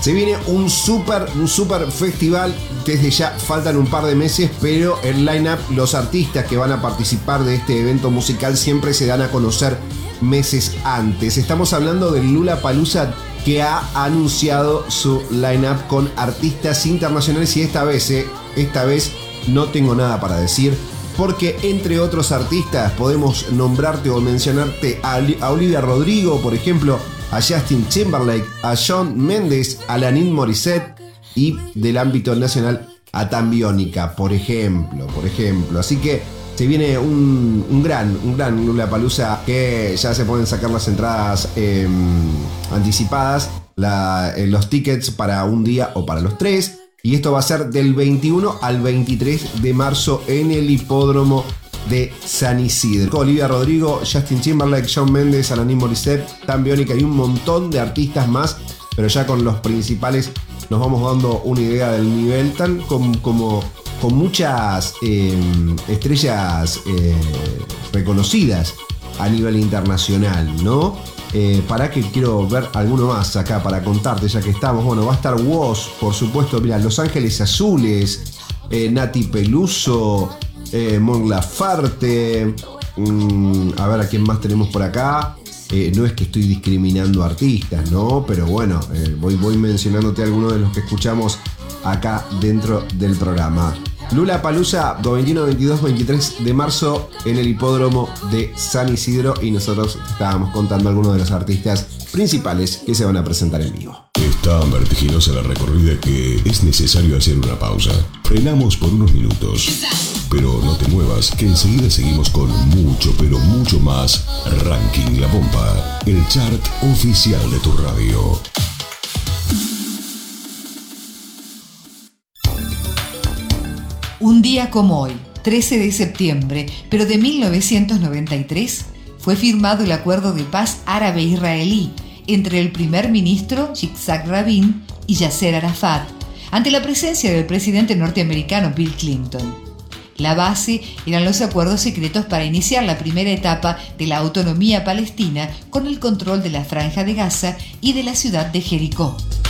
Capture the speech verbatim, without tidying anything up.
Se viene un super, un super festival. Desde ya faltan un par de meses, pero el line-up, los artistas que van a participar de este evento musical siempre se dan a conocer meses antes. Estamos hablando del Lollapalooza, que ha anunciado su line-up con artistas internacionales, y esta vez, eh, esta vez no tengo nada para decir, porque entre otros artistas podemos nombrarte o mencionarte a, a Olivia Rodrigo, por ejemplo, a Justin Timberlake, a Shawn Mendes, a Alanis Morissette, y del ámbito nacional a Tambiónica, por ejemplo, por ejemplo. Así que se viene un, un gran, un gran Lollapalooza, que ya se pueden sacar las entradas eh, anticipadas, la, eh, los tickets para un día o para los tres. Y esto va a ser del veintiuno al veintitrés de marzo en el hipódromo de San Isidro. Olivia Rodrigo, Justin Timberlake, Shawn Mendes, Alanis Morissette, Tambiónica y un montón de artistas más, pero ya con los principales nos vamos dando una idea del nivel, tan como, como con muchas eh, estrellas eh, reconocidas a nivel internacional, ¿no? Eh, para que quiero ver alguno más acá para contarte, ya que estamos. Bueno, va a estar Woz, por supuesto. Mira, Los Ángeles Azules, eh, Nati Peluso, eh, Mon Laferte. Mm, a ver a quién más tenemos por acá. Eh, no es que estoy discriminando artistas, ¿no? Pero bueno, eh, voy, voy mencionándote algunos de los que escuchamos acá dentro del programa. Lollapalooza, veintiuno, veintidós, veintitrés de marzo en el hipódromo de San Isidro, y nosotros estábamos contando algunos de los artistas principales que se van a presentar en vivo. Es tan vertiginosa la recorrida que es necesario hacer una pausa. Frenamos por unos minutos. Pero no te muevas, que enseguida seguimos con mucho, pero mucho más Ranking La Bomba, el chart oficial de tu radio. Un día como hoy, trece de septiembre, pero de mil novecientos noventa y tres, fue firmado el Acuerdo de Paz Árabe-Israelí entre el primer ministro Yitzhak Rabin y Yasser Arafat, ante la presencia del presidente norteamericano Bill Clinton. La base eran los acuerdos secretos para iniciar la primera etapa de la autonomía palestina con el control de la Franja de Gaza y de la ciudad de Jericó.